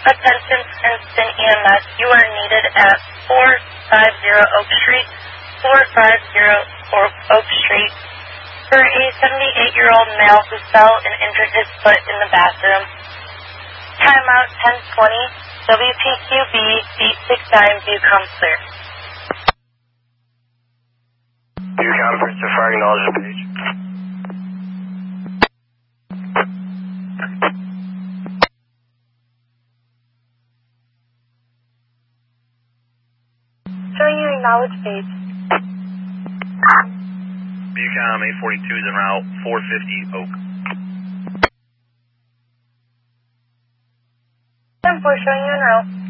Attention Princeton EMS, you are needed at 450 Oak Street, 450 Oak Street, for a 78-year-old male who fell and injured his foot in the bathroom. Timeout 10:20, WPQB 869, view comes clear. View conference to fire acknowledgement page. Showing your acknowledge page. Bucom 842 is en route, 450 Oak. 10-4 showing you en route.